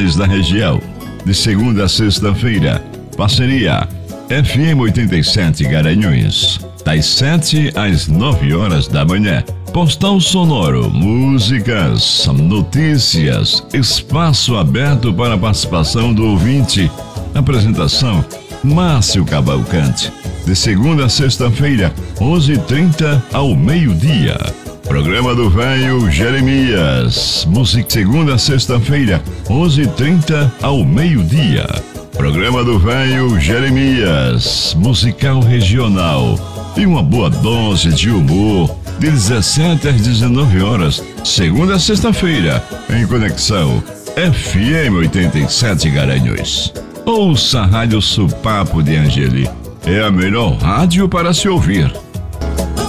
locais da região. De segunda a sexta-feira, parceria FM 87 Garanhuns, das 7 às 9 horas da manhã. Postal sonoro, músicas, notícias, espaço aberto para a participação do ouvinte. Apresentação, Márcio Cavalcante. De segunda a sexta-feira, 11h30 ao meio-dia. Programa do Velho Jeremias. Música, segunda a sexta-feira, 11h30 ao meio-dia. Programa do Velho Jeremias. Musical regional. E uma boa dose de humor. De 17 às 19 horas, segunda a sexta-feira, em conexão FM 87 Garanhuns. Ouça a Rádio Supapo de Angeli. É a melhor rádio para se ouvir.